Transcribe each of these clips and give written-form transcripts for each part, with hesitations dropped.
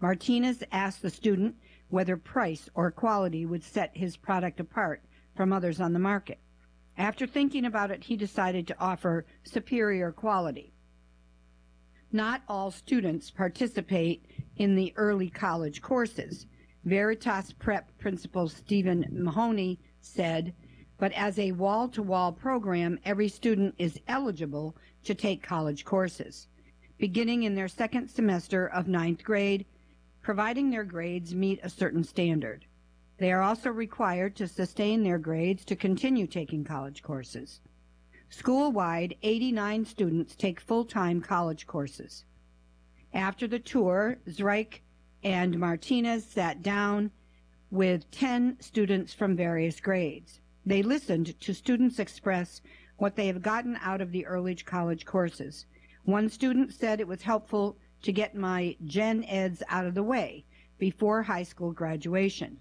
Martinez asked the student whether price or quality would set his product apart from others on the market. After thinking about it, he decided to offer superior quality. Not all students participate in the early college courses. Veritas Prep Principal Stephen Mahoney said, but as a wall-to-wall program, every student is eligible to take college courses. Beginning in their second semester of ninth grade, providing their grades meet a certain standard. They are also required to sustain their grades to continue taking college courses. School-wide, 89 students take full-time college courses. After the tour, Zreich and Martinez sat down with 10 students from various grades. They listened to students express what they have gotten out of the early college courses. One student said it was helpful to get my gen eds out of the way before high school graduation.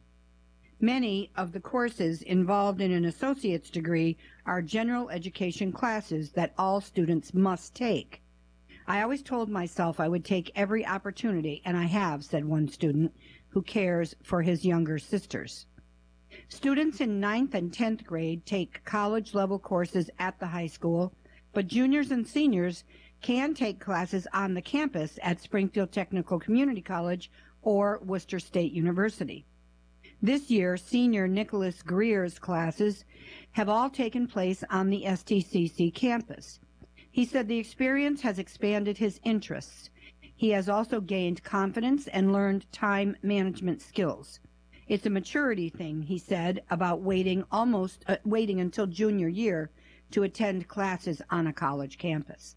Many of the courses involved in an associate's degree are general education classes that all students must take. I always told myself I would take every opportunity, and I have, said one student who cares for his younger sisters. Students in 9th and 10th grade take college-level courses at the high school, but juniors and seniors can take classes on the campus at Springfield Technical Community College or Worcester State University. This year, senior Nicholas Greer's classes have all taken place on the STCC campus. He said the experience has expanded his interests. He has also gained confidence and learned time management skills. It's a maturity thing, he said, about waiting until junior year to attend classes on a college campus.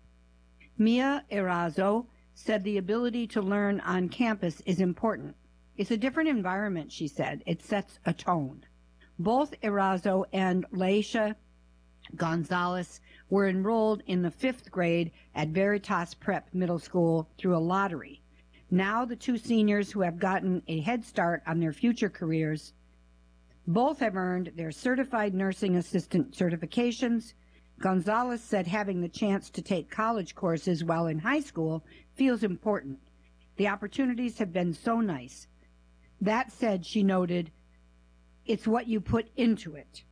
Mia Erazo said the ability to learn on campus is important. It's a different environment, she said. It sets a tone. Both Erazo and Laisha Gonzalez were enrolled in the 5th grade at Veritas Prep Middle School through a lottery. Now the two seniors who have gotten a head start on their future careers, both have earned their certified nursing assistant certifications. Gonzalez said having the chance to take college courses while in high school feels important. The opportunities have been so nice. That said, she noted, it's what you put into it.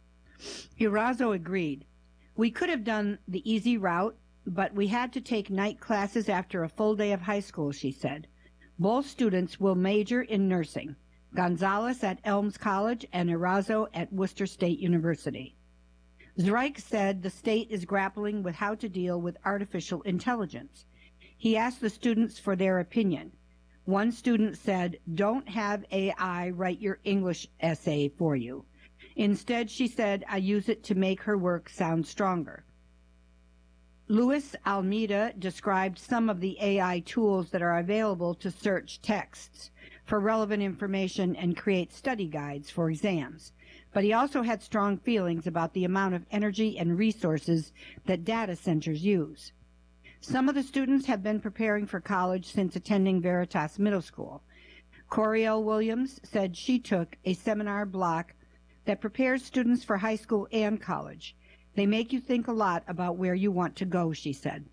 Erazo agreed. We could have done the easy route, but we had to take night classes after a full day of high school, she said. Both students will major in nursing, Gonzalez at Elms College and Erazo at Worcester State University. Zreich said the state is grappling with how to deal with artificial intelligence. He asked the students for their opinion. One student said, don't have AI write your English essay for you. Instead, she said, I use it to make her work sound stronger. Luis Almeida described some of the AI tools that are available to search texts for relevant information and create study guides for exams. But he also had strong feelings about the amount of energy and resources that data centers use. Some of the students have been preparing for college since attending Veritas Middle School. Coriel Williams said she took a seminar block that prepares students for high school and college. They make you think a lot about where you want to go, she said.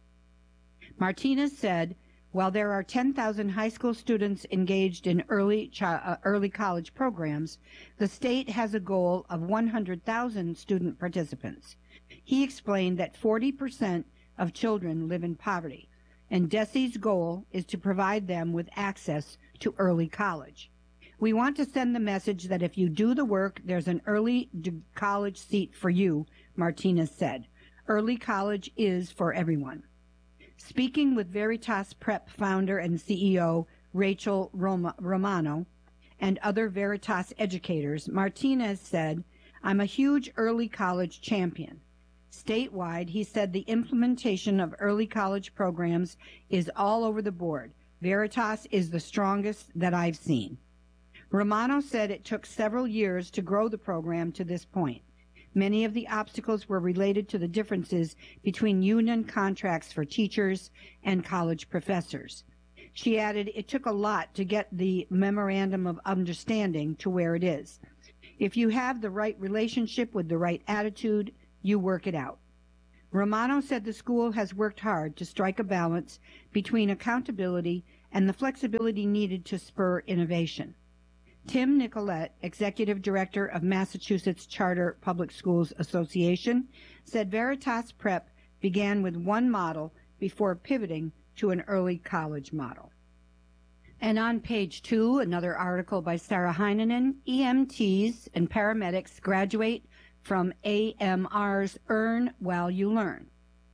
Martinez said, while there are 10,000 high school students engaged in early college programs, the state has a goal of 100,000 student participants. He explained that 40% of children live in poverty, and DESE's goal is to provide them with access to early college. We want to send the message that if you do the work, there's an early college seat for you, Martinez said. Early college is for everyone. Speaking with Veritas Prep founder and CEO Rachel Romano and other Veritas educators, Martinez said, I'm a huge early college champion. Statewide, he said the implementation of early college programs is all over the board. Veritas is the strongest that I've seen. Romano said it took several years to grow the program to this point. Many of the obstacles were related to the differences between union contracts for teachers and college professors. She added, it took a lot to get the memorandum of understanding to where it is. If you have the right relationship with the right attitude, you work it out. Romano said the school has worked hard to strike a balance between accountability and the flexibility needed to spur innovation. Tim Nicolette, Executive Director of Massachusetts Charter Public Schools Association, said Veritas Prep began with one model before pivoting to an early college model. And on page 2, another article by Sarah Heinonen, EMTs and paramedics graduate from AMR's Earn While You Learn.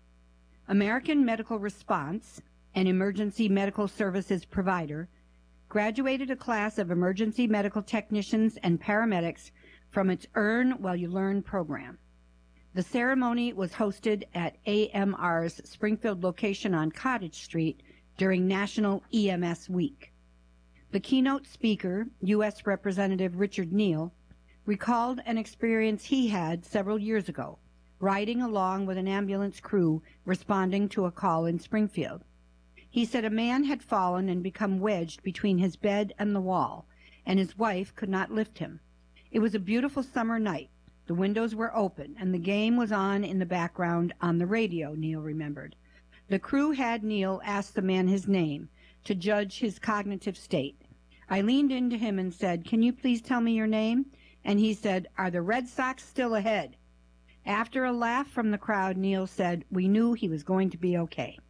American Medical Response, an emergency medical services provider, graduated a class of emergency medical technicians and paramedics from its Earn While You Learn program. The ceremony was hosted at AMR's Springfield location on Cottage Street during National EMS Week. The keynote speaker, U.S. Representative Richard Neal, recalled an experience he had several years ago, riding along with an ambulance crew responding to a call in Springfield. He said a man had fallen and become wedged between his bed and the wall, and his wife could not lift him. It was a beautiful summer night. The windows were open, and the game was on in the background on the radio, Neal remembered. The crew had Neal ask the man his name to judge his cognitive state. I leaned into him and said, "Can you please tell me your name?" And he said, "Are the Red Sox still ahead?" After a laugh from the crowd, Neal said, "We knew he was going to be okay."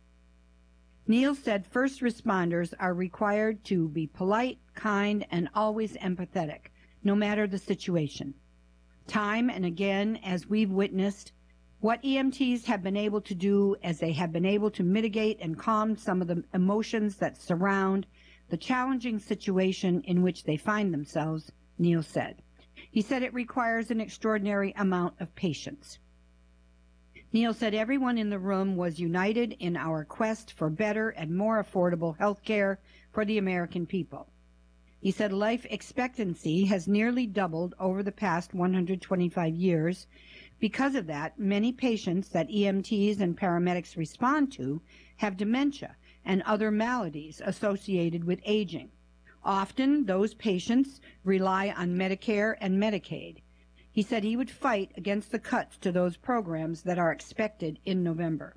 Neal said first responders are required to be polite, kind, and always empathetic, no matter the situation. Time and again, as we've witnessed, what EMTs have been able to do as they have been able to mitigate and calm some of the emotions that surround the challenging situation in which they find themselves, Neal said. He said it requires an extraordinary amount of patience. Neal said everyone in the room was united in our quest for better and more affordable health care for the American people. He said life expectancy has nearly doubled over the past 125 years. Because of that, many patients that EMTs and paramedics respond to have dementia and other maladies associated with aging. Often, those patients rely on Medicare and Medicaid. He said he would fight against the cuts to those programs that are expected in November.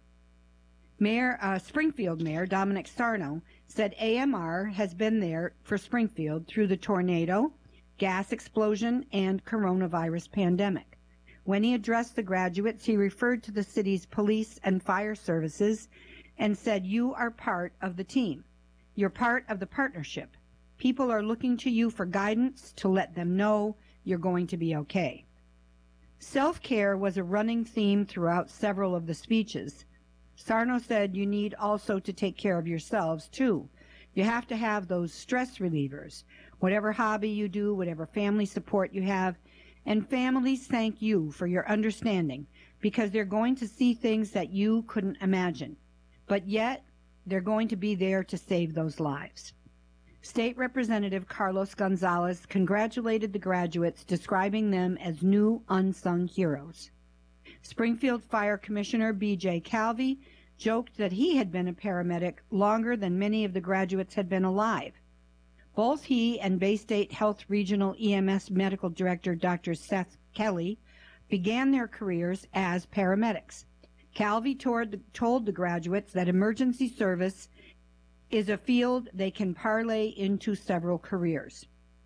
Springfield Mayor Dominic Sarno said AMR has been there for Springfield through the tornado, gas explosion, and coronavirus pandemic. When he addressed the graduates, he referred to the city's police and fire services and said, "You are part of the team. You're part of the partnership. People are looking to you for guidance to let them know you're going to be okay." Self-care was a running theme throughout several of the speeches. Sarno said you need also to take care of yourselves, too. You have to have those stress relievers, whatever hobby you do, whatever family support you have. And families thank you for your understanding because they're going to see things that you couldn't imagine. But yet, they're going to be there to save those lives. State Representative Carlos Gonzalez congratulated the graduates, describing them as new unsung heroes. Springfield Fire Commissioner B.J. Calvi joked that he had been a paramedic longer than many of the graduates had been alive. Both he and Bay State Health Regional EMS Medical Director Dr. Seth Kelly began their careers as paramedics. Calvi told the graduates that emergency service is a field they can parlay into several careers.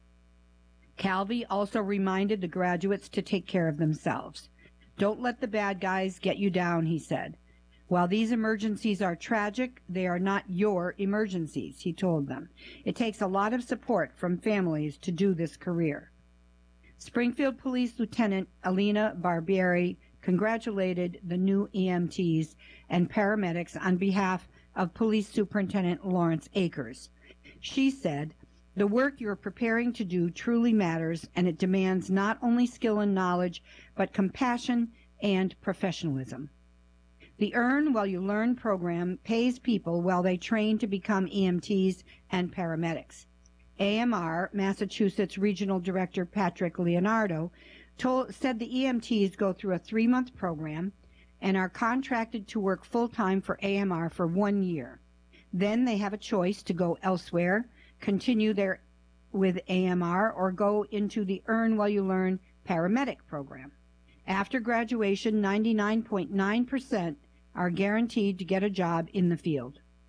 Calvi also reminded the graduates to take care of themselves. "Don't let the bad guys get you down," he said. "While these emergencies are tragic, they are not your emergencies," he told them. "It takes a lot of support from families to do this career." Springfield Police Lieutenant Alina Barbieri congratulated the new EMTs and paramedics on behalf of Police Superintendent Lawrence Akers. She said, "The work you are preparing to do truly matters, and it demands not only skill and knowledge, but compassion and professionalism." The Earn While You Learn program pays people while they train to become EMTs and paramedics. AMR, Massachusetts Regional Director Patrick Leonardo, said the EMTs go through a 3-month program and are contracted to work full-time for AMR for 1 year. Then they have a choice to go elsewhere, continue with AMR, or go into the Earn While You Learn paramedic program. After graduation, 99.9% are guaranteed to get a job in the field.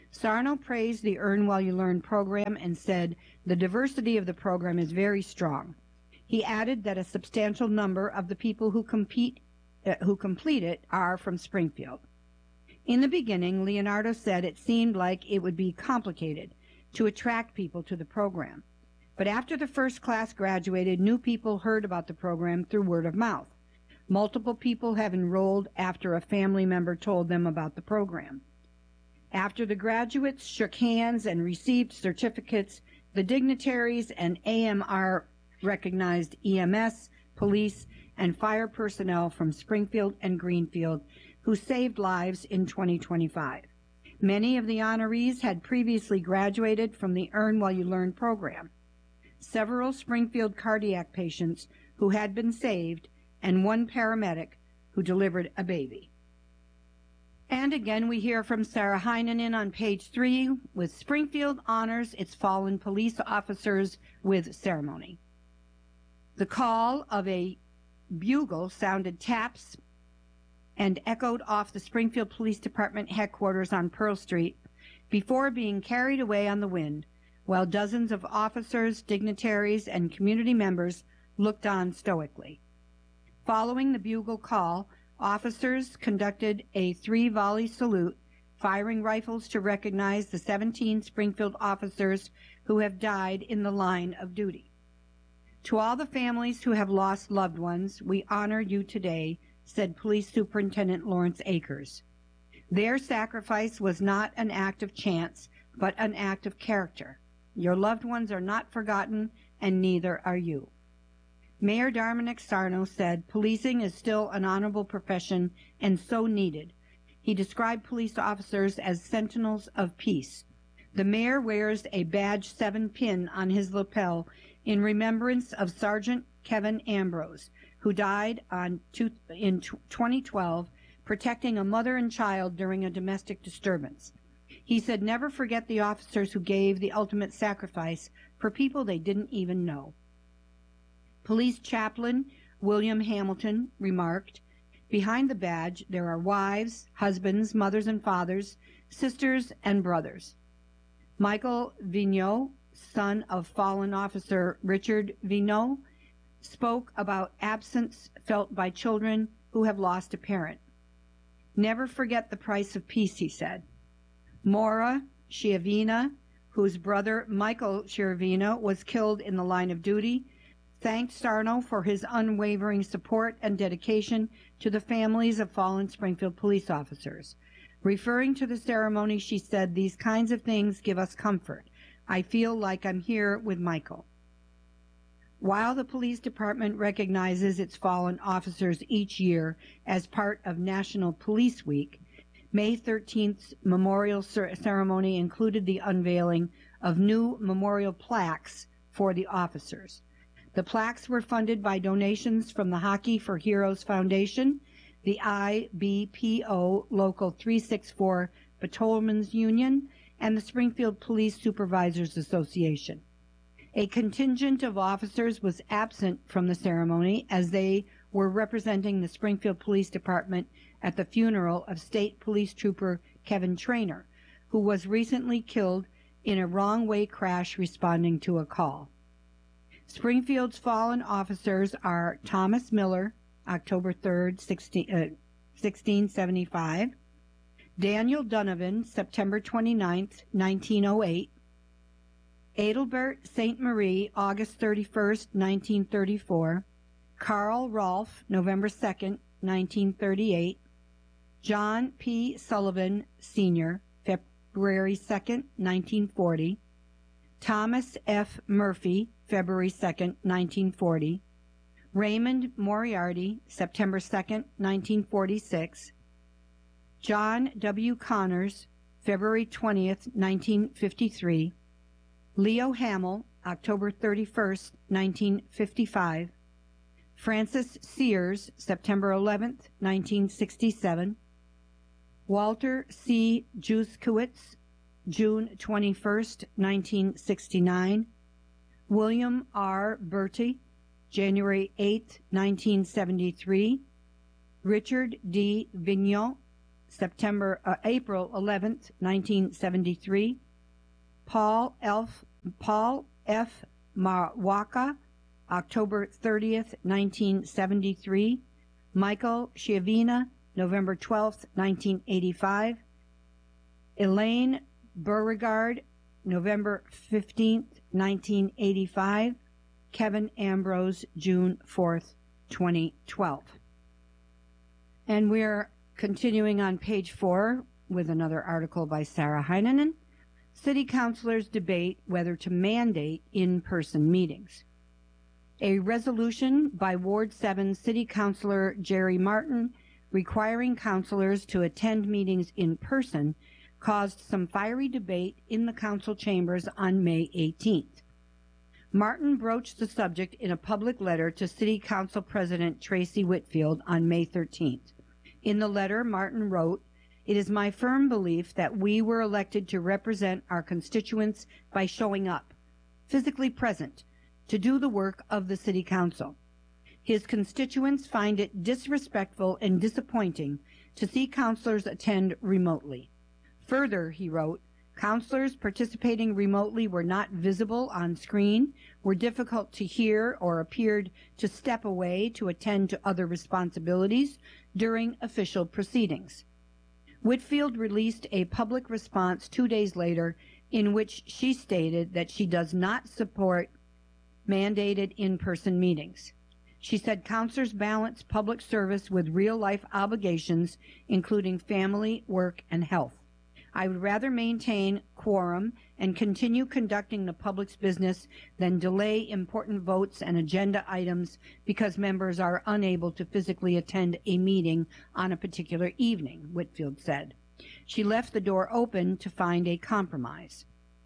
Sarno praised the Earn While You Learn program and said the diversity of the program is very strong. He added that a substantial number of the people who complete it are from Springfield. In the beginning, Leonardo said it seemed like it would be complicated to attract people to the program. But after the first class graduated, new people heard about the program through word of mouth. Multiple people have enrolled after a family member told them about the program. After the graduates shook hands and received certificates, the dignitaries and AMR recognized EMS, police, and fire personnel from Springfield and Greenfield who saved lives in 2025. Many of the honorees had previously graduated from the Earn While You Learn program. Several Springfield cardiac patients who had been saved, and one paramedic who delivered a baby. And again, we hear from Sarah Heinonen on page 3, with Springfield honors its fallen police officers with ceremony. The call of a bugle sounded taps and echoed off the Springfield Police Department headquarters on Pearl Street before being carried away on the wind, while dozens of officers, dignitaries, and community members looked on stoically. Following the bugle call, officers conducted a 3-volley salute, firing rifles to recognize the 17 Springfield officers who have died in the line of duty. To all the families who have lost loved ones, we honor you today, said Police Superintendent Lawrence Akers. Their sacrifice was not an act of chance, but an act of character. Your loved ones are not forgotten, and neither are you. Mayor Dominic Sarno said policing is still an honorable profession and so needed. He described police officers as sentinels of peace. The mayor wears a badge 7 pin on his lapel in remembrance of Sergeant Kevin Ambrose, who died in 2012 protecting a mother and child during a domestic disturbance. He said never forget the officers who gave the ultimate sacrifice for people they didn't even know. Police Chaplain William Hamilton remarked, behind the badge there are wives, husbands, mothers and fathers, sisters and brothers. Michael Vigneault, son of fallen officer Richard Vigneault, spoke about absence felt by children who have lost a parent. Never forget the price of peace, he said. Maura Schiavina, whose brother Michael Schiavina was killed in the line of duty, thanked Sarno for his unwavering support and dedication to the families of fallen Springfield police officers. Referring to the ceremony, she said, these kinds of things give us comfort. I feel like I'm here with Michael. While the police department recognizes its fallen officers each year as part of National Police Week, May 13th's memorial ceremony included the unveiling of new memorial plaques for the officers. The plaques were funded by donations from the Hockey for Heroes Foundation, the IBPO Local 364 Patrolmen's Union, and the Springfield Police Supervisors Association. A contingent of officers was absent from the ceremony as they were representing the Springfield Police Department at the funeral of State Police Trooper Kevin Trainer, who was recently killed in a wrong-way crash responding to a call. Springfield's fallen officers are Thomas Miller, October 3rd, 1675, Daniel Donovan, September 29th, 1908, Adelbert St. Marie, August 31st, 1934, Carl Rolfe, November 2nd, 1938, John P. Sullivan, Sr., February 2nd, 1940, Thomas F. Murphy, February 2nd, 1940, Raymond Moriarty, September 2nd, 1946, John W. Connors, February 20th, 1953, Leo Hamill, October 31st, 1955, Francis Sears, September 11th, 1967, Walter C. Juskowitz, June 21st, 1969, William R. Bertie, January 8th, 1973, Richard D. Vigneault, April 11th, 1973. Paul F. Marwaka, October 30th, 1973. Michael Schiavina, November 12th, 1985. Elaine Beauregard, November 15th, 1985. Kevin Ambrose, June 4th, 2012. And we're continuing on page 4 with another article by Sarah Heinonen. City councilors debate whether to mandate in-person meetings. A resolution by Ward 7 City Councilor Jerry Martin requiring councilors to attend meetings in person caused some fiery debate in the council chambers on May 18th. Martin broached the subject in a public letter to City Council President Tracy Whitfield on May 13th. In the letter, Martin wrote, "It is my firm belief that we were elected to represent our constituents by showing up, physically present, to do the work of the City Council. His constituents find it disrespectful and disappointing to see councilors attend remotely. Further," he wrote, "councilors participating remotely were not visible on screen, were difficult to hear, or appeared to step away to attend to other responsibilities during official proceedings." Whitfield released a public response 2 days later in which she stated that she does not support mandated in-person meetings. She said councilors balance public service with real-life obligations, including family, work, and health. "I would rather maintain quorum and continue conducting the public's business than delay important votes and agenda items because members are unable to physically attend a meeting on a particular evening," Whitfield said. She left the door open to find a compromise.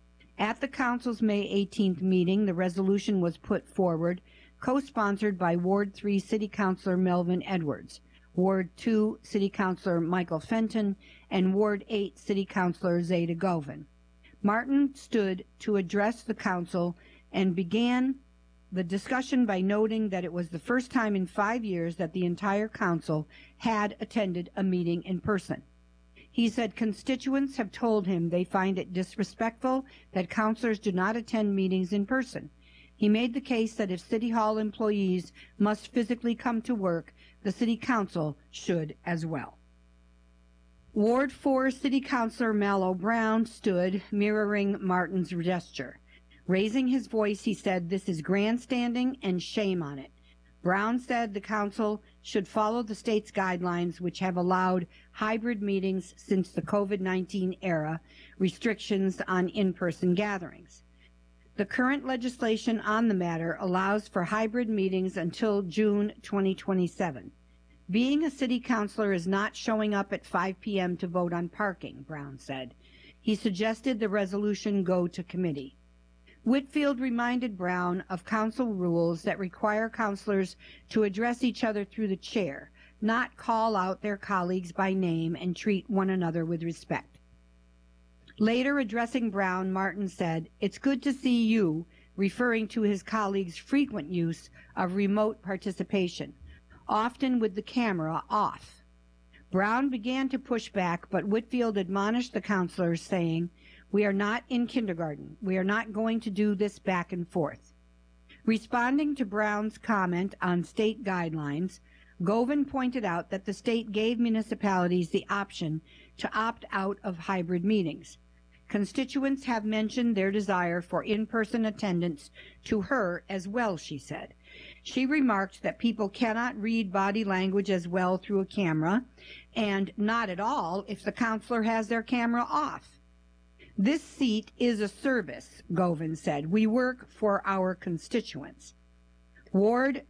At the council's May 18th meeting, the resolution was put forward, co-sponsored by Ward 3 City Councilor Melvin Edwards, Ward 2 City Councilor Michael Fenton, and Ward 8 City Councilor Zeta Govan. Martin stood to address the council and began the discussion by noting that it was the first time in 5 years that the entire council had attended a meeting in person. He said constituents have told him they find it disrespectful that councilors do not attend meetings in person. He made the case that if City Hall employees must physically come to work, the City Council should as well. Ward 4 City Councilor Mallow Brown stood, mirroring Martin's gesture. Raising his voice, he said, "This is grandstanding and shame on it." Brown said the council should follow the state's guidelines, which have allowed hybrid meetings since the COVID-19 era, restrictions on in-person gatherings. The current legislation on the matter allows for hybrid meetings until June 2027. "Being a city councilor is not showing up at 5 p.m. to vote on parking," Brown said. He suggested the resolution go to committee. Whitfield reminded Brown of council rules that require councilors to address each other through the chair, not call out their colleagues by name and treat one another with respect. Later, addressing Brown, Martin said, "It's good to see you," referring to his colleagues' frequent use of remote participation, often with the camera off. Brown began to push back, but Whitfield admonished the councilors, saying, "We are not in kindergarten. We are not going to do this back and forth." Responding to Brown's comment on state guidelines, Govan pointed out that the state gave municipalities the option to opt out of hybrid meetings. Constituents have mentioned their desire for in-person attendance to her as well, she said. She remarked that people cannot read body language as well through a camera, and not at all if the councilor has their camera off. "This seat is a service," Govan said. "We work for our constituents." Ward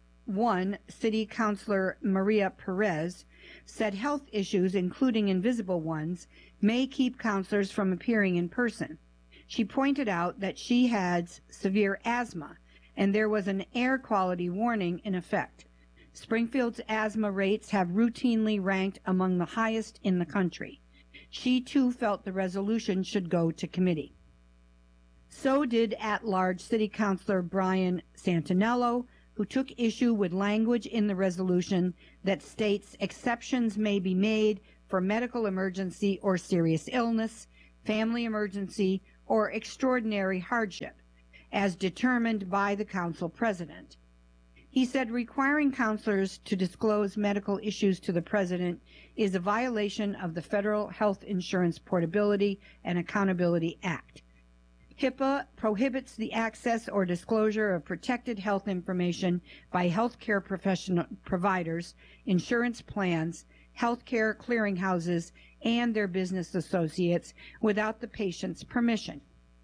1 City Councilor Maria Perez said health issues, including invisible ones, may keep councilors from appearing in person. She pointed out that she has severe asthma, and there was an air quality warning in effect. Springfield's asthma rates have routinely ranked among the highest in the country. She, too, felt the resolution should go to committee. So did at-large City Councilor Brian Santinello, who took issue with language in the resolution that states exceptions may be made for medical emergency or serious illness, family emergency, or extraordinary hardship, as determined by the council president. He said requiring counselors to disclose medical issues to the president is a violation of the Federal Health Insurance Portability and Accountability Act. HIPAA prohibits the access or disclosure of protected health information by healthcare providers, insurance plans, healthcare clearinghouses, and their business associates without the patient's permission.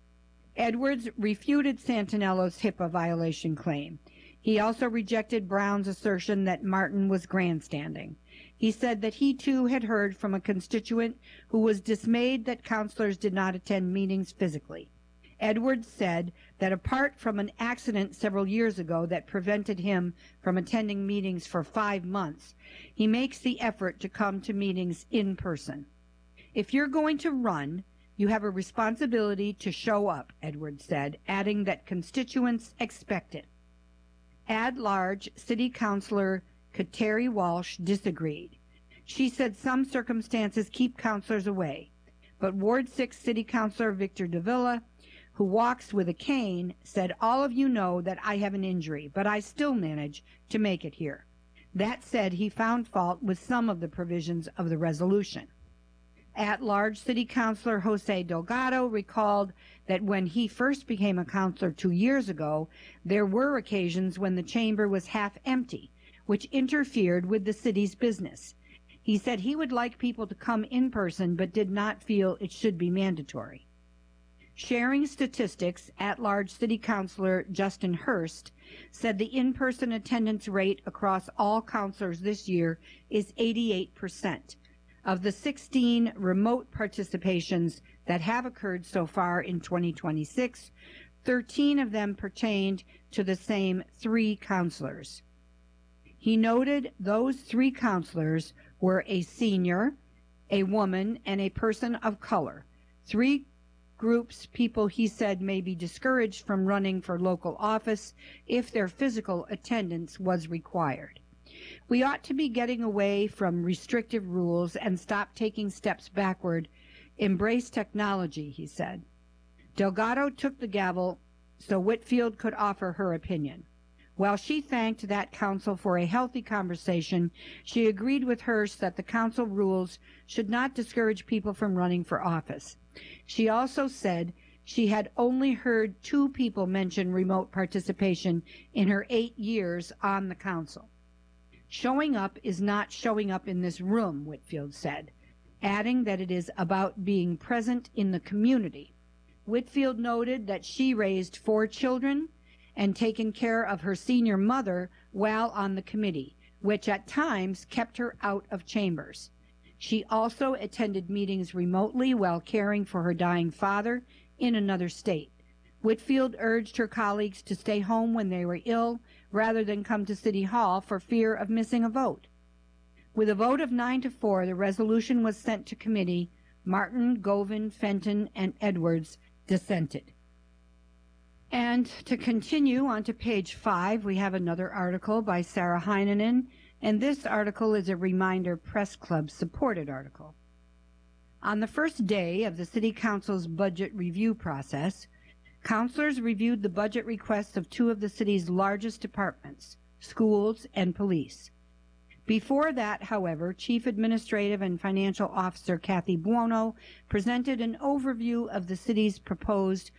Edwards refuted Santinello's HIPAA violation claim. He also rejected Brown's assertion that Martin was grandstanding. He said that he too had heard from a constituent who was dismayed that counselors did not attend meetings physically. Edwards said that apart from an accident several years ago that prevented him from attending meetings for 5 months, he makes the effort to come to meetings in person. If you're going to run, you have a responsibility to show up, Edwards said, adding that constituents expect it. At-large City Councilor Kateri Walsh disagreed. She said some circumstances keep counselors away, but Ward 6 City Councilor Victor Davila, who walks with a cane, said, "All of you know that I have an injury, but I still manage to make it here." That said, he found fault with some of the provisions of the resolution. At-large City Councilor Jose Delgado recalled that when he first became a councilor 2 years ago, there were occasions when the chamber was half empty, which interfered with the city's business. He said he would like people to come in person, but did not feel it should be mandatory. Sharing statistics, at-large City Councilor Justin Hurst said the in-person attendance rate across all councilors this year is 88%. Of the 16 remote participations that have occurred so far in 2026, 13 of them pertained to the same 3 councilors. He noted those 3 councilors were a senior, a woman, and a person of color. 3 groups people he said may be discouraged from running for local office if their physical attendance was required. We ought to be getting away from restrictive rules and stop taking steps backward. Embrace technology, he said. Delgado took the gavel so Whitfield could offer her opinion. While she thanked that council for a healthy conversation, she agreed with Hurst that the council rules should not discourage people from running for office. She also said she had only heard 2 people mention remote participation in her 8 years on the council. Showing up is not showing up in this room, Whitfield said, adding that it is about being present in the community. Whitfield noted that she raised 4 children and taken care of her senior mother while on the committee, which at times kept her out of chambers. She also attended meetings remotely while caring for her dying father in another state. Whitfield urged her colleagues to stay home when they were ill rather than come to City Hall for fear of missing a vote. With a vote of 9-4, the resolution was sent to committee. Martin, Govan, Fenton, and Edwards dissented. And to continue on to page 5, we have another article by Sarah Heinonen, and this article is a Reminder Press Club supported article. On the first day of the City Council's budget review process, councilors reviewed the budget requests of 2 of the city's largest departments, schools and police. Before that, however, Chief Administrative and Financial Officer Kathy Buono presented an overview of the city's proposed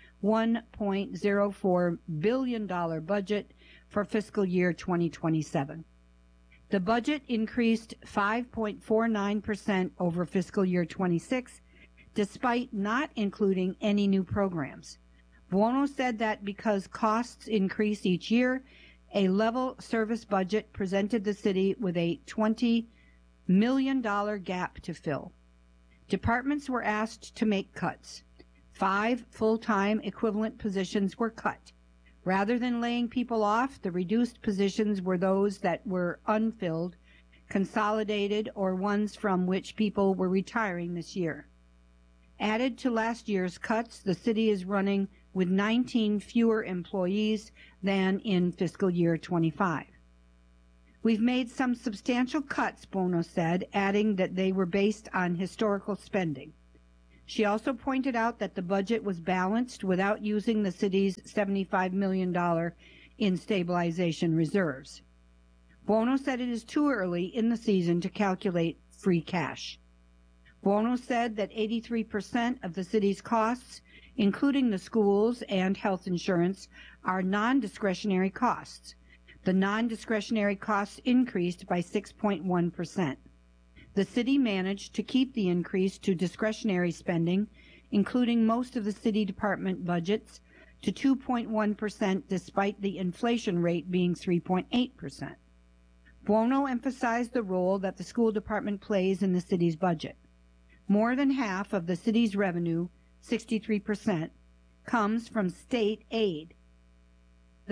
$1.04 billion budget for fiscal year 2027. The budget increased 5.49% over fiscal year 26, despite not including any new programs. Buono said that because costs increase each year, a level service budget presented the city with a $20 million gap to fill. Departments were asked to make cuts. 5 full-time equivalent positions were cut. Rather than laying people off, the reduced positions were those that were unfilled, consolidated, or ones from which people were retiring this year. Added to last year's cuts, the city is running with 19 fewer employees than in fiscal year 25. We've made some substantial cuts, Buono said, adding that they were based on historical spending. She also pointed out that the budget was balanced without using the city's $75 million in stabilization reserves. Buono said it is too early in the season to calculate free cash. Buono said that 83% of the city's costs, including the schools and health insurance, are non-discretionary costs. The non-discretionary costs increased by 6.1%. The city managed to keep the increase to discretionary spending, including most of the city department budgets, to 2.1% despite the inflation rate being 3.8%. Buono emphasized the role that the school department plays in the city's budget. More than half of the city's revenue, 63%, comes from state aid. The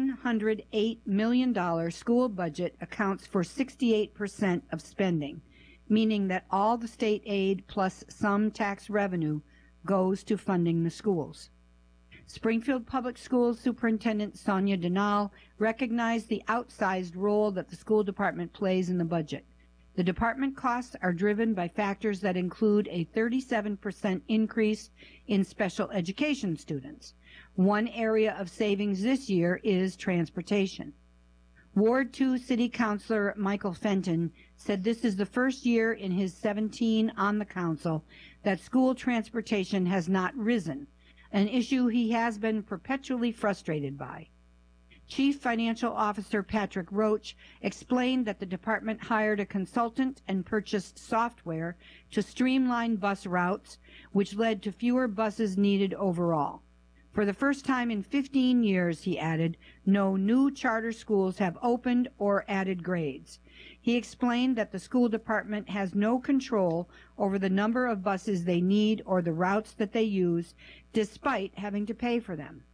$708 million school budget accounts for 68% of spending, meaning that all the state aid plus some tax revenue goes to funding the schools. Springfield Public Schools Superintendent Sonia Denal recognized the outsized role that the school department plays in the budget. The department costs are driven by factors that include a 37% increase in special education students. One area of savings this year is transportation. Ward 2 City Councilor Michael Fenton said this is the first year in his 17 on the council that school transportation has not risen, an issue he has been perpetually frustrated by. Chief Financial Officer Patrick Roach explained that the department hired a consultant and purchased software to streamline bus routes, which led to fewer buses needed overall. For the first time in 15 years, he added, no new charter schools have opened or added grades. He explained that the school department has no control over the number of buses they need or the routes that they use, despite having to pay for them.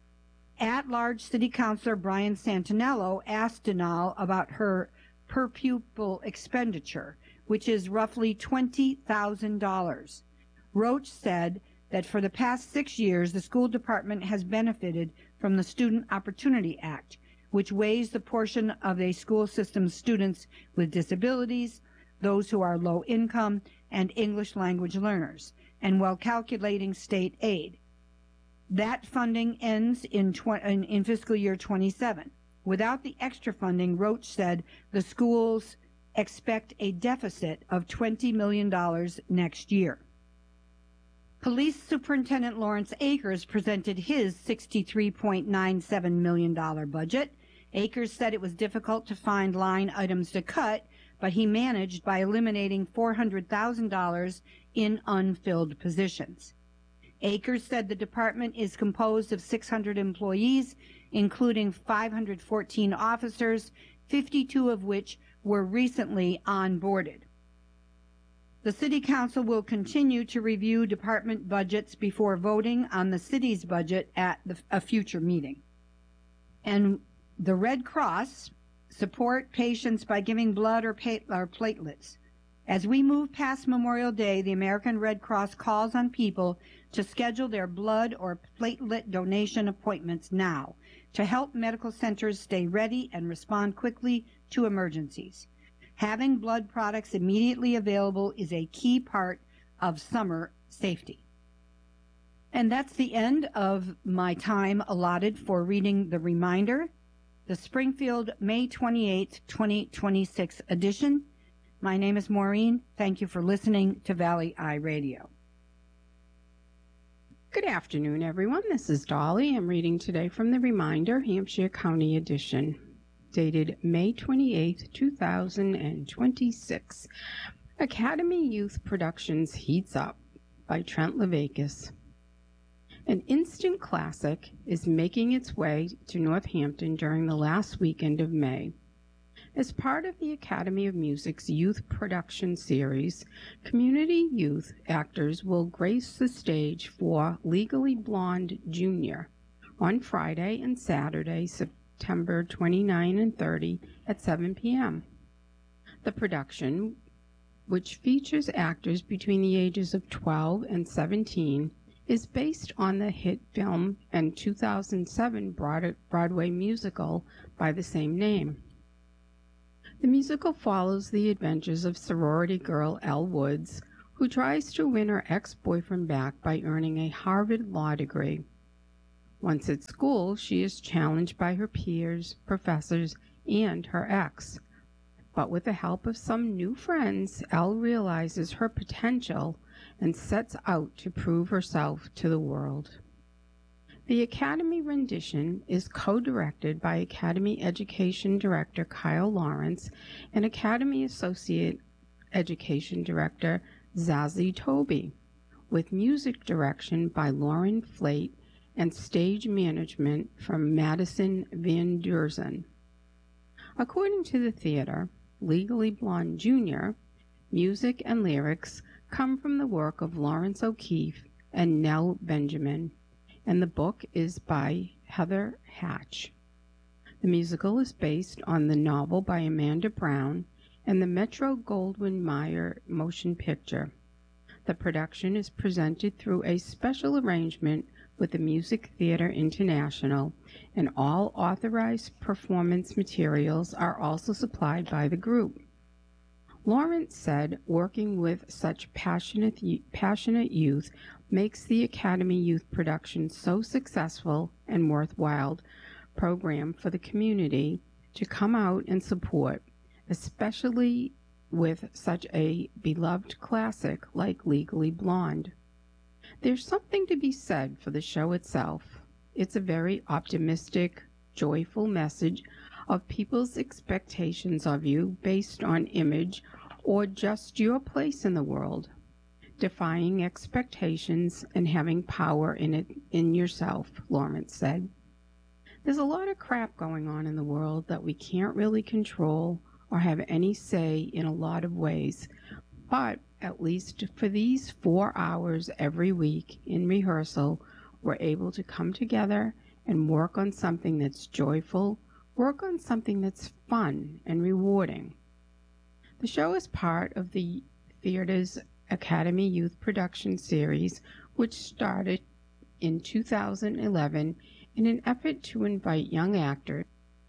At-large City Councilor Brian Santinello asked Denal about her per-pupil expenditure, which is roughly $20,000. Roach said that for the past 6 years, the school department has benefited from the Student Opportunity Act, which weighs the portion of a school system's students with disabilities, those who are low income, and English language learners, and while calculating state aid. That funding ends in fiscal year 27. Without the extra funding, Roach said the schools expect a deficit of $20 million next year. Police Superintendent Lawrence Akers presented his $63.97 million budget. Akers said it was difficult to find line items to cut, but he managed by eliminating $400,000 in unfilled positions. Akers said the department is composed of 600 employees, including 514 officers, 52 of which were recently onboarded. The City Council will continue to review department budgets before voting on the city's budget at a future meeting. And the Red Cross support patients by giving blood or platelets. As we move past Memorial Day, the American Red Cross calls on people to schedule their blood or platelet donation appointments now to help medical centers stay ready and respond quickly to emergencies. Having blood products immediately available is a key part of summer safety. And that's the end of my time allotted for reading the reminder, the Springfield May 28, 2026 edition. My name is Maureen. Thank you for listening to Valley Eye Radio. Good afternoon, everyone. This is Dolly. I'm reading today from the Reminder, Hampshire County Edition, dated May 28, 2026. Academy Youth Productions Heats Up by Trent Levakis. An instant classic is making its way to Northampton during the last weekend of May. As part of the Academy of Music's youth production series, community youth actors will grace the stage for Legally Blonde Jr. on Friday and Saturday, September 29 and 30 at 7 p.m. The production, which features actors between the ages of 12 and 17, is based on the hit film and 2007 Broadway musical by the same name. The musical follows the adventures of sorority girl Elle Woods, who tries to win her ex-boyfriend back by earning a Harvard law degree. Once at school, she is challenged by her peers, professors, and her ex. But with the help of some new friends, Elle realizes her potential and sets out to prove herself to the world. The Academy rendition is co-directed by Academy Education Director Kyle Lawrence and Academy Associate Education Director Zazie Toby, with music direction by Lauren Flate and stage management from Madison Van Duzen. According to the theater, Legally Blonde Jr., music and lyrics come from the work of Lawrence O'Keefe and Nell Benjamin, and the book is by Heather Hatch. The musical is based on the novel by Amanda Brown and the Metro-Goldwyn-Mayer motion picture. The production is presented through a special arrangement with the Music Theatre International, and all authorized performance materials are also supplied by the group. Lawrence said working with such passionate youth makes the Academy Youth production so successful and worthwhile program for the community to come out and support, especially with such a beloved classic like Legally Blonde. There's something to be said for the show itself. It's a very optimistic, joyful message of people's expectations of you based on image or just your place in the world, defying expectations and having power in yourself, Lawrence said. There's a lot of crap going on in the world that we can't really control or have any say in a lot of ways, but at least for these 4 hours every week in rehearsal, we're able to come together and work on something that's joyful, work on something that's fun and rewarding. The show is part of the theater's Academy Youth Production Series, which started in 2011 in an effort to invite young actors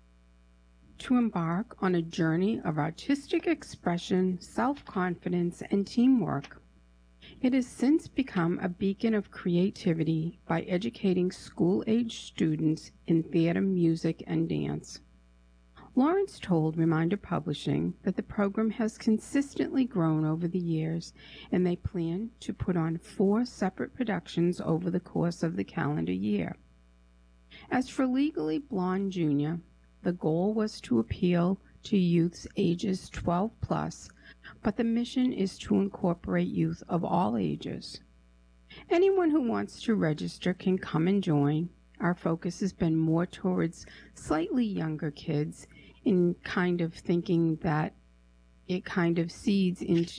to embark on a journey of artistic expression, self-confidence, and teamwork. It has since become a beacon of creativity by educating school-age students in theater, music, and dance. Lawrence told Reminder Publishing that the program has consistently grown over the years, and they plan to put on 4 separate productions over the course of the calendar year. As for Legally Blonde Jr., the goal was to appeal to youths ages 12 plus, but the mission is to incorporate youth of all ages. Anyone who wants to register can come and join. Our focus has been more towards slightly younger kids, in kind of thinking that it kind of seeds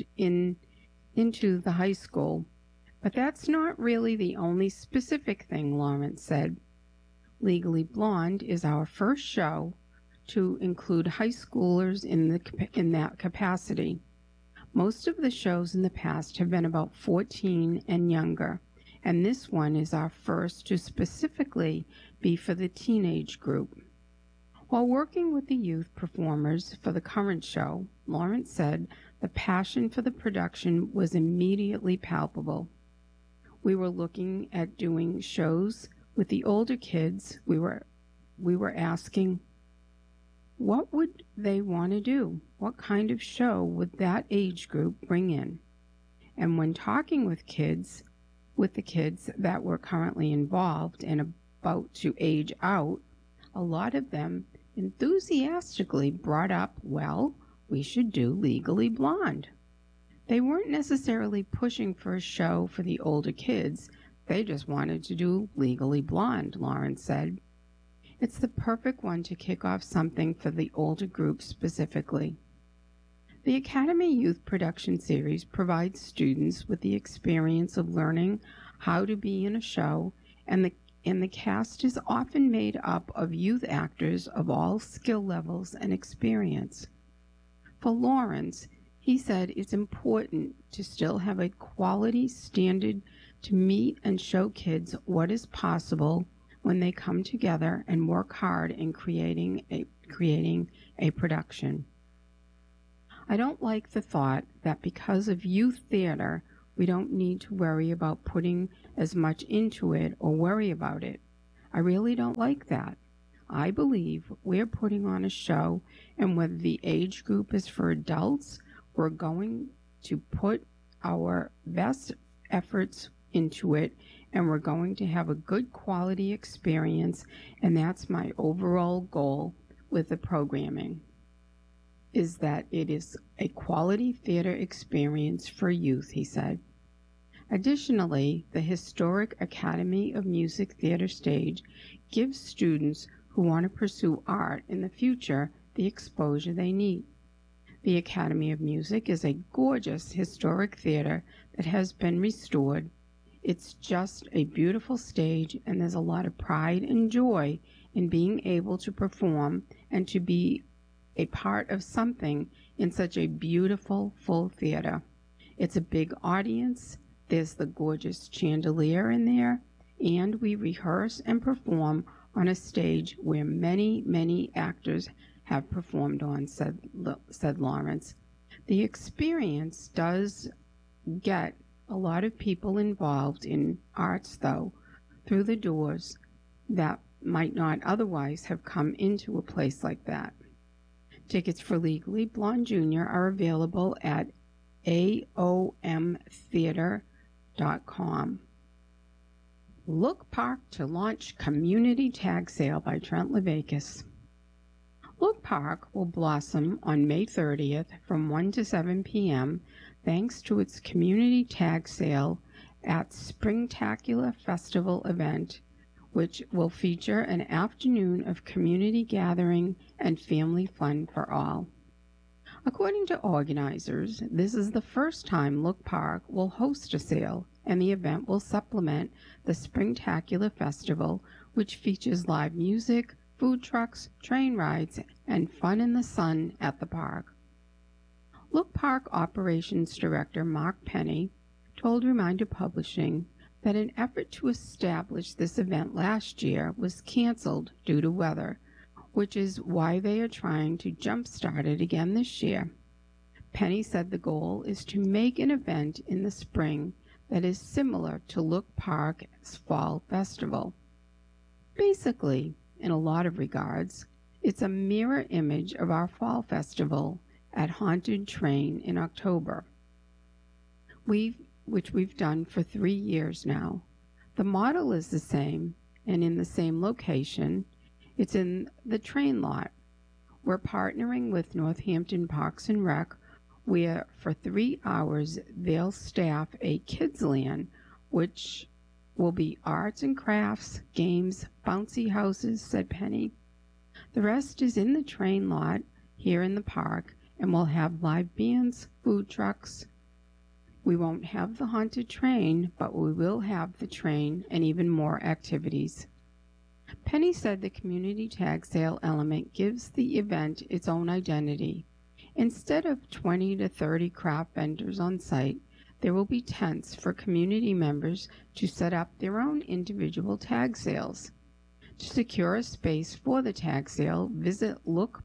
into the high school. But that's not really the only specific thing, Lawrence said. Legally Blonde is our first show to include high schoolers in that capacity. Most of the shows in the past have been about 14 and younger, and this one is our first to specifically be for the teenage group. While working with the youth performers for the current show, Lawrence said the passion for the production was immediately palpable. We were looking at doing shows with the older kids. We were asking, what would they want to do? What kind of show would that age group bring in? And when talking with the kids that were currently involved and about to age out, a lot of them enthusiastically brought up, well, we should do Legally Blonde. They weren't necessarily pushing for a show for the older kids. They just wanted to do Legally Blonde, Lawrence said. It's the perfect one to kick off something for the older group specifically. The Academy Youth Production Series provides students with the experience of learning how to be in a show, and the cast is often made up of youth actors of all skill levels and experience. For Lawrence, he said it's important to still have a quality standard to meet and show kids what is possible when they come together and work hard in creating a production. I don't like the thought that because of youth theater, we don't need to worry about putting as much into it or worry about it. I really don't like that. I believe we're putting on a show, and whether the age group is for adults, we're going to put our best efforts into it, and we're going to have a good quality experience, and that's my overall goal with the programming, is that it is a quality theater experience for youth, he said. Additionally, the Historic Academy of Music Theater Stage gives students who want to pursue art in the future the exposure they need. The Academy of Music is a gorgeous historic theater that has been restored. It's just a beautiful stage, and there's a lot of pride and joy in being able to perform and to be a part of something in such a beautiful, full theater. It's a big audience. There's the gorgeous chandelier in there, and we rehearse and perform on a stage where many, many actors have performed on, said Lawrence. The experience does get a lot of people involved in arts, though, through the doors that might not otherwise have come into a place like that. Tickets for Legally Blonde Jr. are available at aomtheater.com. Look Park to launch Community Tag Sale by Trent Levakas. Look Park will blossom on May 30th from 1 to 7 p.m. thanks to its Community Tag Sale at Springtacular Festival event, which will feature an afternoon of community gathering and family fun for all. According to organizers, this is the first time Look Park will host a sale, and the event will supplement the Springtacular Festival, which features live music, food trucks, train rides, and fun in the sun at the park. Look Park Operations Director Mark Penny told Reminder Publishing that an effort to establish this event last year was canceled due to weather, which is why they are trying to jumpstart it again this year. Penny said the goal is to make an event in the spring that is similar to Look Park's Fall Festival. Basically, in a lot of regards, it's a mirror image of our Fall Festival at Haunted Train in October, which we've done for 3 years now. The model is the same, and in the same location. It's in the train lot. We're partnering with Northampton Parks and Rec, where for 3 hours they'll staff a kids' land, which will be arts and crafts, games, bouncy houses, said Penny. The rest is in the train lot here in the park, and we'll have live bands, food trucks. We won't have the haunted train, but we will have the train and even more activities. Penny said the community tag sale element gives the event its own identity. Instead of 20 to 30 craft vendors on site, there will be tents for community members to set up their own individual tag sales. To secure a space for the tag sale, visit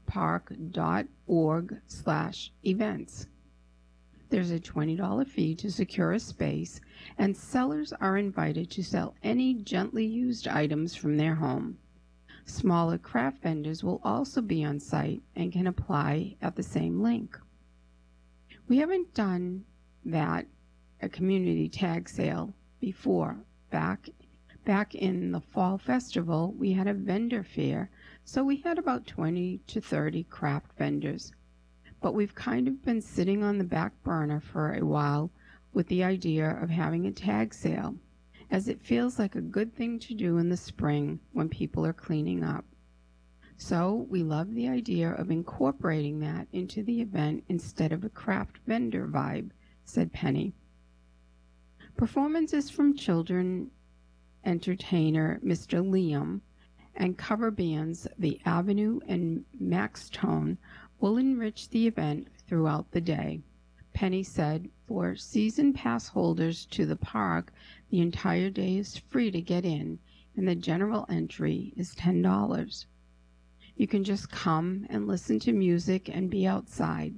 lookpark.org/events. There's a $20 fee to secure a space, and sellers are invited to sell any gently used items from their home. Smaller craft vendors will also be on site and can apply at the same link. We haven't done that, a community tag sale, before. Back in the Fall Festival, we had a vendor fair, so we had about 20 to 30 craft vendors. But we've kind of been sitting on the back burner for a while with the idea of having a tag sale, as it feels like a good thing to do in the spring when people are cleaning up. So we love the idea of incorporating that into the event instead of a craft vendor vibe, said Penny. Performances from children entertainer Mr. Liam and cover bands The Avenue and Max Tone will enrich the event throughout the day. Penny said for season pass holders to the park, the entire day is free to get in, and the general entry is $10. You can just come and listen to music and be outside.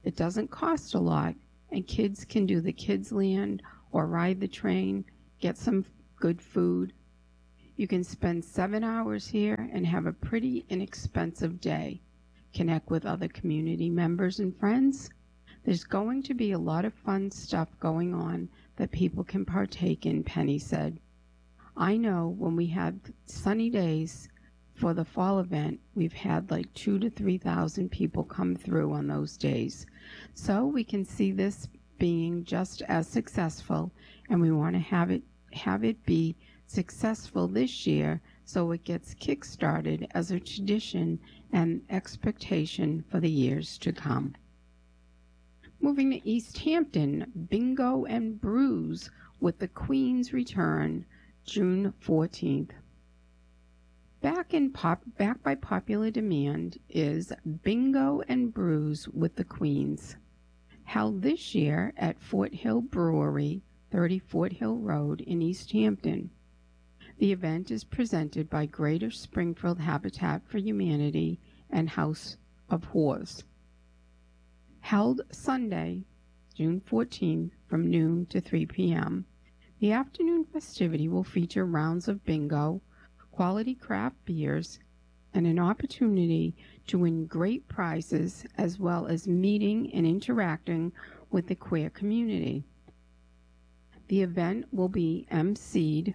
It doesn't cost a lot, and kids can do the kids' land or ride the train, get some good food. You can spend 7 hours here and have a pretty inexpensive day. Connect with other community members and friends. There's going to be a lot of fun stuff going on that people can partake in, Penny said. I know when we had sunny days for the fall event, we've had like 2,000 to 3,000 people come through on those days. So we can see this being just as successful, and we want to have it be successful this year so it gets kick-started as a tradition and expectation for the years to come. Moving to East Hampton, Bingo and Brews with the Queen's return, June 14th. Back by popular demand is Bingo and Brews with the Queens, held this year at Fort Hill Brewery, 30 Fort Hill Road in East Hampton. The event is presented by Greater Springfield Habitat for Humanity and House of Whores. Held Sunday, June 14th, from noon to 3 p.m. The afternoon festivity will feature rounds of bingo, quality craft beers, and an opportunity to win great prizes, as well as meeting and interacting with the queer community. The event will be emceed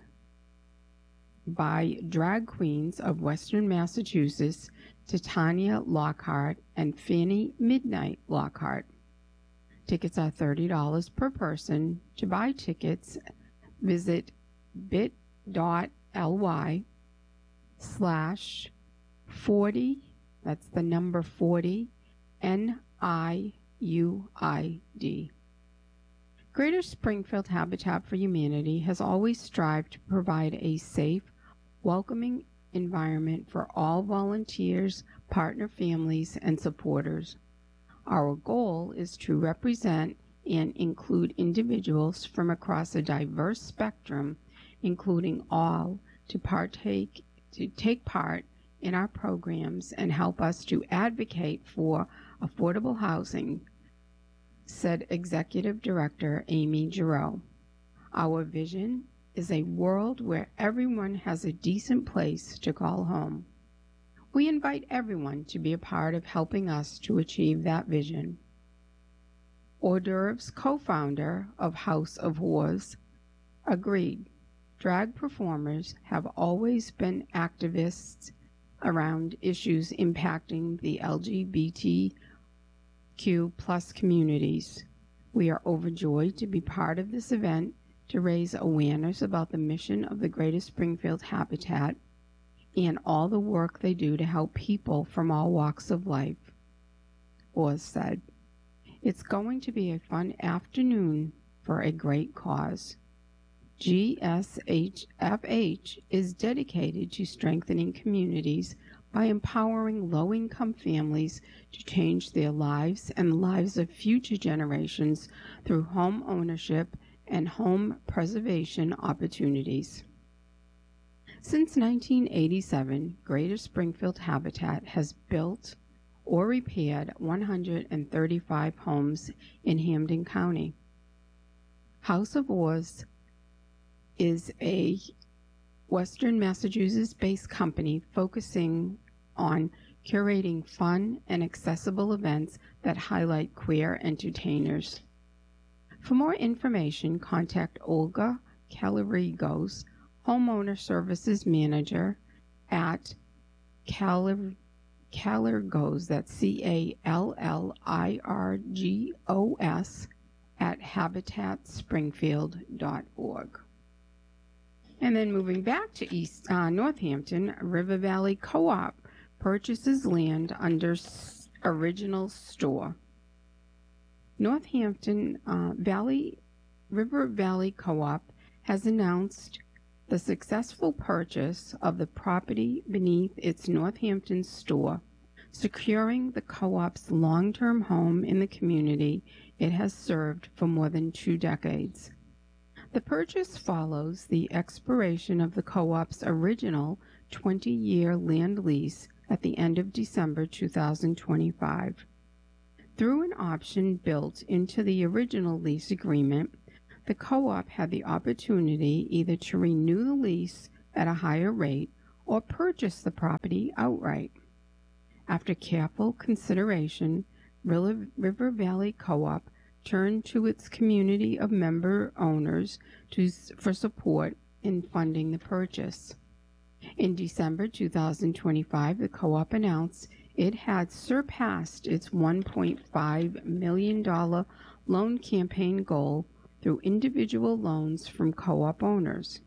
by drag queens of Western Massachusetts, Titania Lockhart and Fanny Midnight Lockhart. Tickets are $30 per person. To buy tickets, visit bit.ly/40, that's the number 40, NIUID. Greater Springfield Habitat for Humanity has always strived to provide a safe, welcoming environment for all volunteers, partner families, and supporters. Our goal is to represent and include individuals from across a diverse spectrum, including all, to take part in our programs and help us to advocate for affordable housing, said Executive Director Amy Giroux. Our vision is a world where everyone has a decent place to call home. We invite everyone to be a part of helping us to achieve that vision. Hors d'oeuvres co-founder of House of Whores agreed. Drag performers have always been activists around issues impacting the LGBTQ plus communities. We are overjoyed to be part of this event to raise awareness about the mission of the Greater Springfield Habitat and all the work they do to help people from all walks of life, Oz said. It's going to be a fun afternoon for a great cause. GSHFH is dedicated to strengthening communities by empowering low-income families to change their lives and the lives of future generations through home ownership and home preservation opportunities. Since 1987, Greater Springfield Habitat has built or repaired 135 homes in Hampden County. House of Whores is a Western Massachusetts-based company focusing on curating fun and accessible events that highlight queer entertainers. For more information, contact Olga Calarigos, Homeowner Services Manager at Calarigos, that's CALLIRGOS, at habitatspringfield.org. And then moving back to Northampton, River Valley Co-op purchases land under original store. Northampton River Valley Co-op has announced the successful purchase of the property beneath its Northampton store, securing the co-op's long-term home in the community it has served for more than 2 decades. The purchase follows the expiration of the co-op's original 20-year land lease at the end of December 2025. Through an option built into the original lease agreement, the co-op had the opportunity either to renew the lease at a higher rate or purchase the property outright. After careful consideration, River Valley Co-op turned to its community of member owners for support in funding the purchase. In December 2025, the co-op announced it had surpassed its $1.5 million loan campaign goal through individual loans from co-op owners.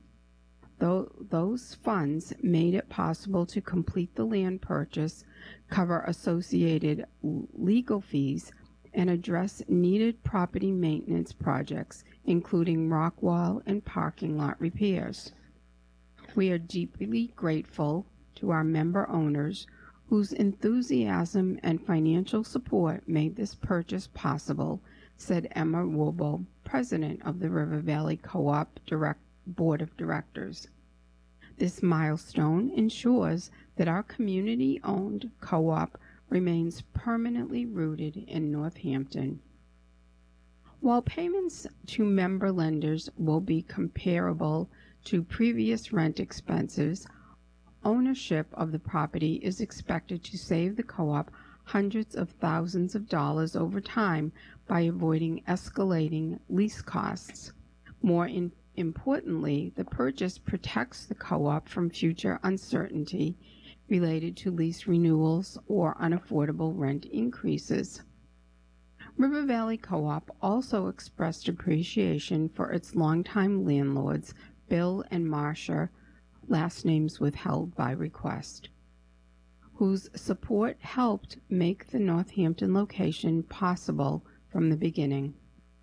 Those funds made it possible to complete the land purchase, cover associated legal fees, and address needed property maintenance projects, including rock wall and parking lot repairs. We are deeply grateful to our member owners whose enthusiasm and financial support made this purchase possible, said Emma Wobo, president of the River Valley Co-op Board of Directors. This milestone ensures that our community-owned co-op remains permanently rooted in Northampton. While payments to member lenders will be comparable to previous rent expenses, ownership of the property is expected to save the co-op hundreds of thousands of dollars over time by avoiding escalating lease costs. More importantly, the purchase protects the co-op from future uncertainty related to lease renewals or unaffordable rent increases. River Valley Co-op also expressed appreciation for its longtime landlords, Bill and Marcia, last names withheld by request, whose support helped make the Northampton location possible from the beginning.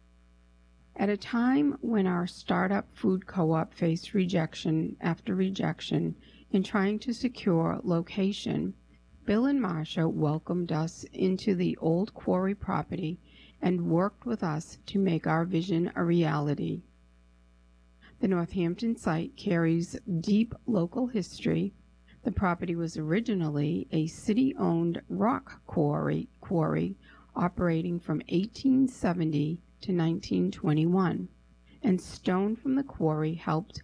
At a time when our startup food co-op faced rejection after rejection in trying to secure location, Bill and Marcia welcomed us into the old quarry property and worked with us to make our vision a reality. The Northampton site carries deep local history. The property was originally a city-owned rock quarry operating from 1870 to 1921, and stone from the quarry helped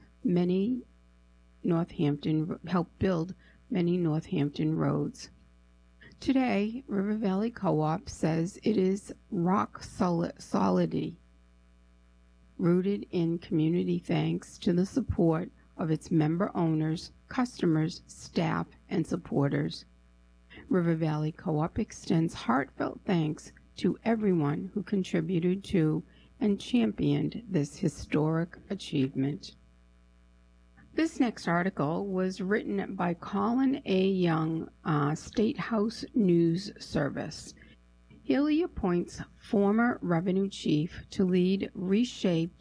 build many Northampton roads. Today, River Valley Co-op says it is rock solidity, rooted in community thanks to the support of its member owners, customers, staff, and supporters. River Valley Co-op extends heartfelt thanks to everyone who contributed to and championed this historic achievement. This next article was written by Colin A. Young, State House News Service. Healy appoints former revenue chief to lead reshaped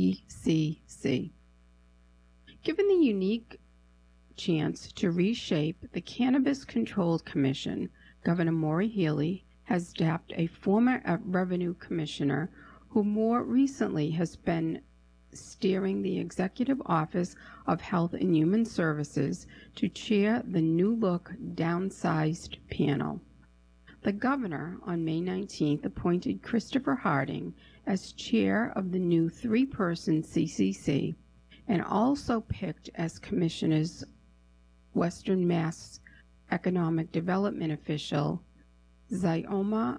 CCC. Given the unique chance to reshape the Cannabis Control Commission, Governor Maura Healey has staffed a former revenue commissioner who more recently has been steering the Executive Office of Health and Human Services to chair the New Look Downsized panel. The governor, on May 19th, appointed Christopher Harding as chair of the new three-person CCC and also picked as commissioners Western Mass Economic Development official Xioma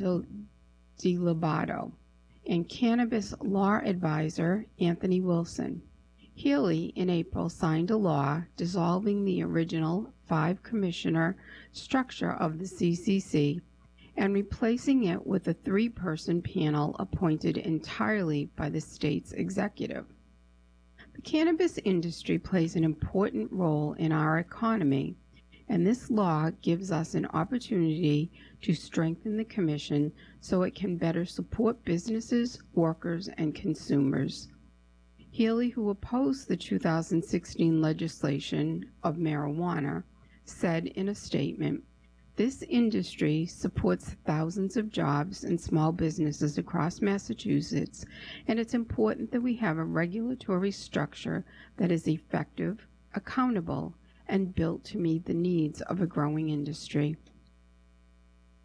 DiLobato and cannabis law advisor Anthony Wilson. Healey, in April, signed a law dissolving the original 5-commissioner structure of the CCC and replacing it with a 3-person panel appointed entirely by the state's executive. The cannabis industry plays an important role in our economy, and this law gives us an opportunity to strengthen the commission so it can better support businesses, workers, and consumers. Healey, who opposed the 2016 legislation of marijuana, said in a statement, "This industry supports thousands of jobs and small businesses across Massachusetts, and it's important that we have a regulatory structure that is effective, accountable, and built to meet the needs of a growing industry."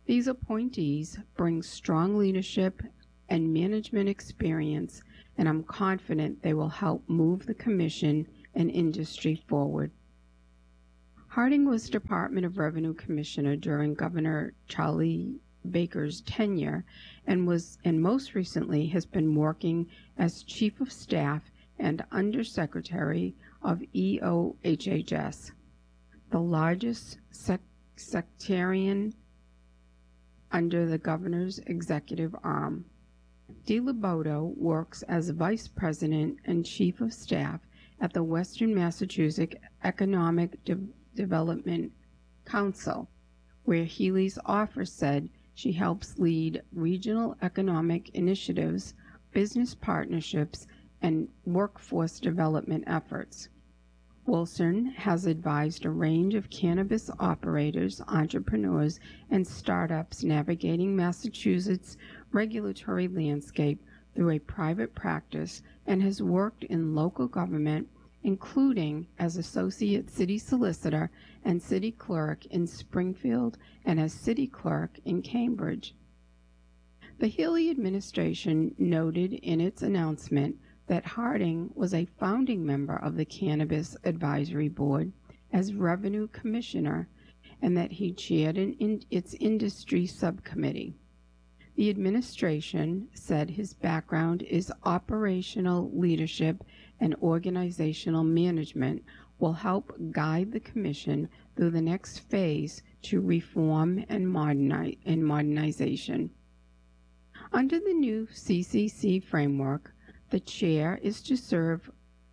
These appointees bring strong leadership and management experience, and I'm confident they will help move the Commission and industry forward. Harding was Department of Revenue Commissioner during Governor Charlie Baker's tenure and most recently has been working as Chief of Staff and Undersecretary of EOHHS, the largest sectarian under the governor's executive arm. DeLoboto works as Vice President and Chief of Staff at the Western Massachusetts Economic Development Council, where Healy's office said she helps lead regional economic initiatives, business partnerships, and workforce development efforts. Wilson has advised a range of cannabis operators, entrepreneurs, and startups navigating Massachusetts' regulatory landscape through a private practice and has worked in local government, including as Associate City Solicitor and City Clerk in Springfield and as City Clerk in Cambridge. The Healy administration noted in its announcement that Harding was a founding member of the Cannabis Advisory Board as Revenue Commissioner and that he chaired its industry subcommittee. The administration said his background is operational leadership and organizational management will help guide the Commission through the next phase to reform and modernization. Under the new CCC framework, the chair is to serve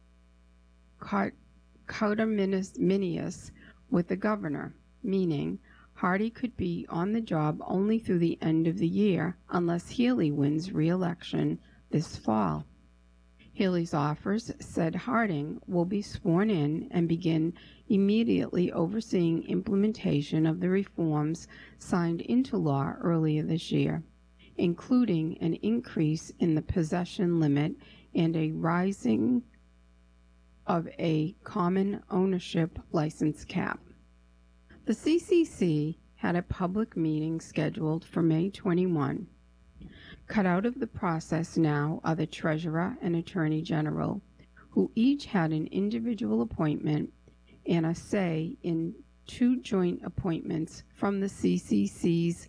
conterminous with the governor, meaning Hardy could be on the job only through the end of the year unless Healy wins re-election this fall. Healy's offers said Harding will be sworn in and begin immediately overseeing implementation of the reforms signed into law earlier this year, including an increase in the possession limit and a rising of a common ownership license cap. The CCC had a public meeting scheduled for May 21. Cut out of the process now are the Treasurer and Attorney General, who each had an individual appointment and a say in 2 joint appointments from the CCC's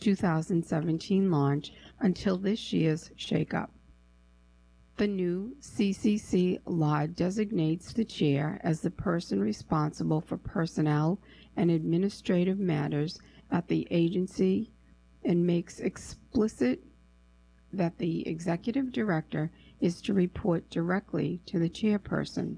2017 launch until this year's shakeup. The new CCC law designates the chair as the person responsible for personnel and administrative matters at the agency and makes explicit that the executive director is to report directly to the chairperson.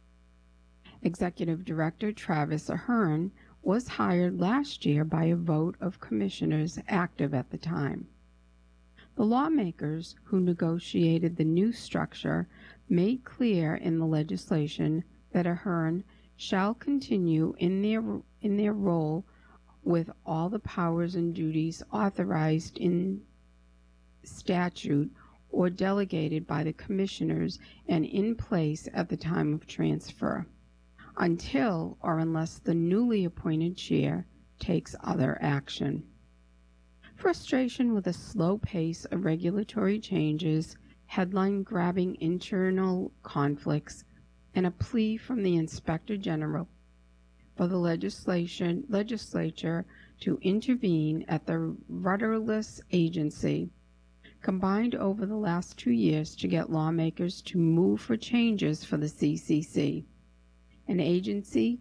Executive Director Travis Ahern was hired last year by a vote of commissioners active at the time. The lawmakers who negotiated the new structure made clear in the legislation that Ahern shall continue in their role with all the powers and duties authorized in statute or delegated by the commissioners and in place at the time of transfer, until or unless the newly appointed chair takes other action. Frustration with a slow pace of regulatory changes, headline-grabbing internal conflicts, and a plea from the Inspector General for the legislature to intervene at the rudderless agency combined over the last 2 years to get lawmakers to move for changes for the CCC, an agency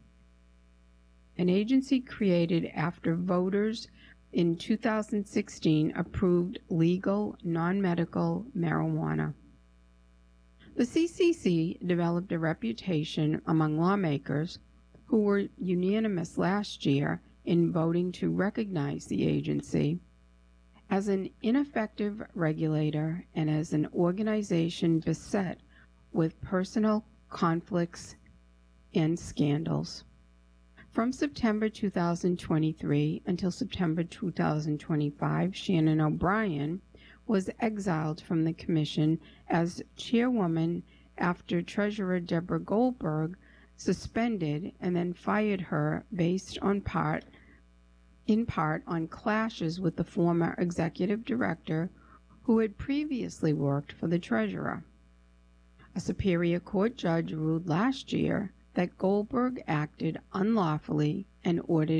created after voters in 2016 approved legal non-medical marijuana. The CCC developed a reputation among lawmakers who were unanimous last year in voting to recognize the agency as an ineffective regulator and as an organization beset with personal conflicts and scandals. From September 2023 until September 2025, Shannon O'Brien was exiled from the Commission as chairwoman after Treasurer Deborah Goldberg suspended and then fired her based on part in part on clashes with the former executive director who had previously worked for the treasurer. A Superior Court judge ruled last year that Goldberg acted unlawfully and ordered